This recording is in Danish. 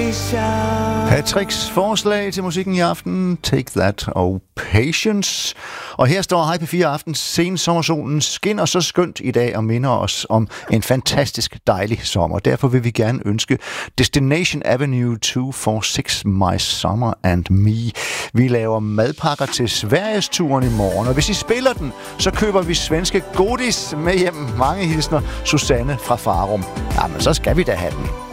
Patricks forslag til musikken i aften, Take That og Patience. Og her står Hej P4 Aften, sen sommersolen skinner så skønt i dag og minder os om en fantastisk dejlig sommer. Derfor vil vi gerne ønske Destination Avenue 246 My Summer and Me. Vi laver madpakker til Sverigesturen i morgen, og hvis I spiller den, så køber vi svenske godis med hjem. Mange hilsner, Susanne fra Farum. Jamen, så skal vi da have den.